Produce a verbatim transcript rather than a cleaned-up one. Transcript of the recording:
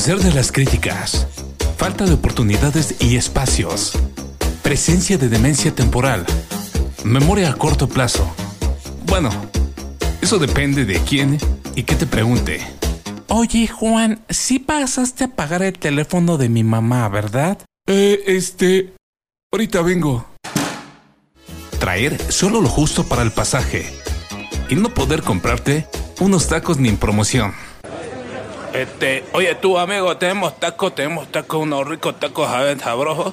pesar de las críticas, falta de oportunidades y espacios, presencia de demencia temporal, memoria a corto plazo. Bueno, eso depende de quién y qué te pregunte. Oye, Juan, sí pasaste a pagar el teléfono de mi mamá, ¿verdad? Eh, este... Ahorita vengo. Traer solo lo justo para el pasaje y no poder comprarte unos tacos ni en promoción. Este, oye tú amigo, tenemos tacos, tenemos tacos, unos ricos tacos sabrosos.